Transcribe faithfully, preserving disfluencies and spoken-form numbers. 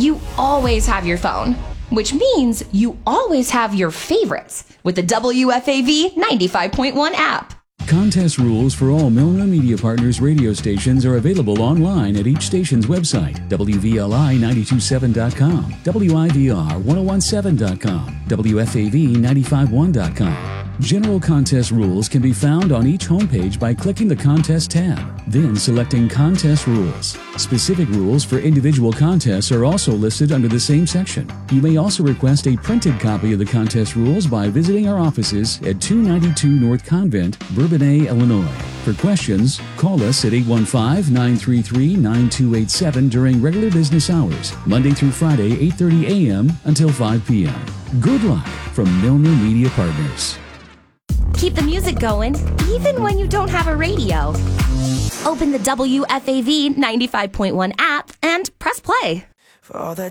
you always have your phone, which means you always have your favorites with the W F A V ninety-five point one app. Contest rules for all Milner Media Partners radio stations are available online at each station's website, W V L I nine two seven dot com, W I V R ten seventeen dot com, W F A V nine five one dot com. General contest rules can be found on each homepage by clicking the Contest tab, then selecting Contest Rules. Specific rules for individual contests are also listed under the same section. You may also request a printed copy of the contest rules by visiting our offices at two ninety-two North Convent, Bourbonnais, Illinois. For questions, call us at eight one five, nine three three, nine two eight seven during regular business hours, Monday through Friday, eight thirty a.m. until five p.m. Good luck from Milner Media Partners. Keep the music going, even when you don't have a radio. Open the W F A V ninety-five point one app and press play. For all the